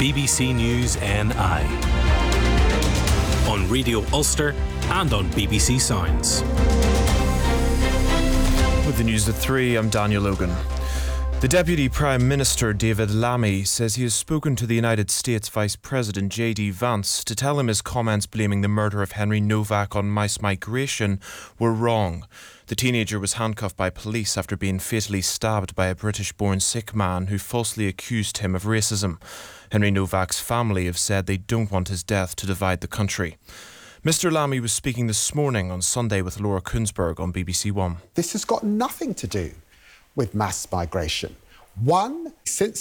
BBC News NI. On Radio Ulster and on BBC Sounds. With the news at 3, I'm Daniel Logan. The Deputy Prime Minister, David Lammy, says he has spoken to the United States Vice President J.D. Vance to tell him his comments blaming the murder of Henry Novak on mass migration were wrong. The teenager was handcuffed by police after being fatally stabbed by a British-born Sikh man who falsely accused him of racism. Henry Novak's family have said they don't want his death to divide the country. Mr. Lammy was speaking this morning on Sunday with Laura Kunsberg on BBC One. This has got nothing to do with mass migration. One, since